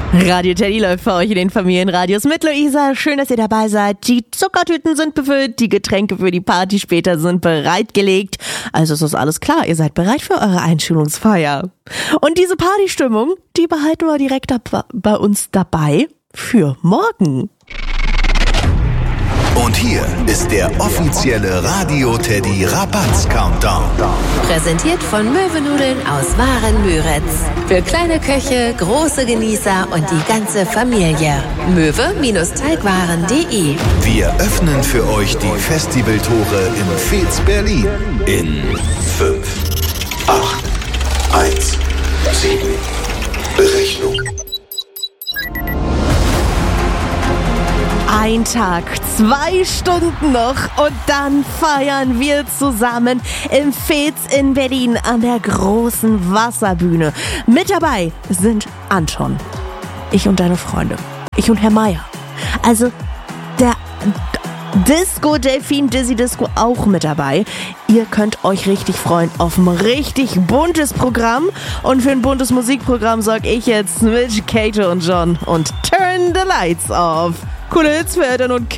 Radio Teddy läuft für euch in den Familienradios mit Luisa. Schön, dass ihr dabei seid. Die Zuckertüten sind befüllt, die Getränke für die Party später sind bereitgelegt. Also es ist alles klar, ihr seid bereit für eure Einschulungsfeier. Und diese Partystimmung, die behalten wir direkt bei uns dabei für morgen. Und hier ist der offizielle Radio Teddy Rabatz-Countdown. Präsentiert von Möwenudeln aus Waren-Müritz. Für kleine Köche, große Genießer und die ganze Familie. Möwe-Teigwaren.de. Wir öffnen für euch die Festivaltore in Veets Berlin. In 5, 8, 1, 7. Berechnung. Ein Tag, 2 Stunden noch und dann feiern wir zusammen im Veets in Berlin an der großen Wasserbühne. Mit dabei sind Anton, ich und deine Freunde, ich und Herr Meier. Also der Disco Delfin Dizzy Disco auch mit dabei. Ihr könnt euch richtig freuen auf ein richtig buntes Programm. Und für ein buntes Musikprogramm sorge ich jetzt mit Kato und John und Turn the Lights Off. Coole Hits für Eltern und